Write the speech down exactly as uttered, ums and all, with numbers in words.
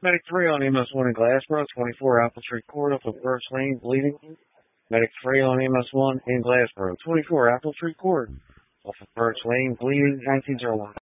Medic three on M S one in Glassboro, twenty-four Apple Tree Court off of Birch Lane, bleeding. Medic three on M S one in Glassboro, twenty-four Apple Tree Court off of Birch Lane, bleeding, nineteen oh one.